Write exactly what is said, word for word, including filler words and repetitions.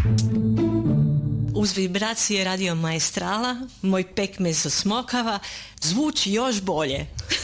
Uz vibracije Radio Maestrala moj pekmez osmokava zvuči još bolje.